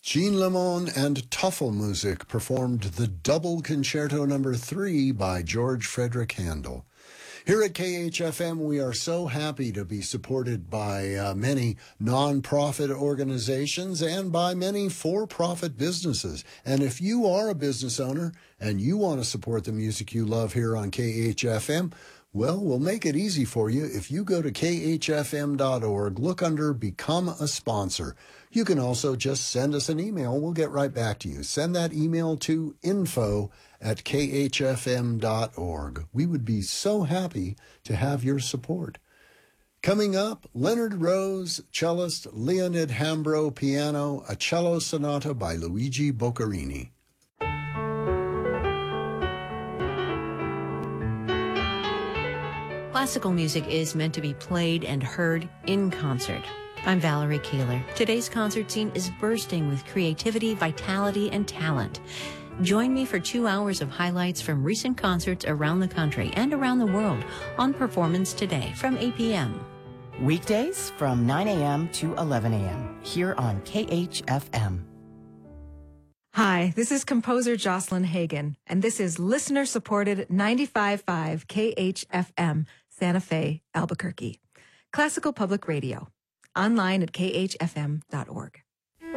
Jean Lemon and Tafelmusik performed the Double Concerto No. 3 by George Frederick Handel. Here at KHFM, we are so happy to be supported by many nonprofit organizations and by many for-profit businesses. And if you are a business owner and you want to support the music you love here on KHFM, well, we'll make it easy for you. If you go to khfm.org, look under Become a Sponsor. You can also just send us an email. We'll get right back to you. Send that email to info@khfm.org. We would be so happy to have your support. Coming up, Leonard Rose, cellist, Leonid Hambro, piano, a cello sonata by Luigi Boccherini. Classical music is meant to be played and heard in concert. I'm Valerie Kaler. Today's concert scene is bursting with creativity, vitality, and talent. Join me for 2 hours of highlights from recent concerts around the country and around the world on Performance Today from 8 p.m. Weekdays from 9 a.m. to 11 a.m. here on KHFM. Hi, this is composer Jocelyn Hagan, and this is listener-supported 95.5 KHFM, Santa Fe, Albuquerque. Classical Public Radio. Online at khfm.org.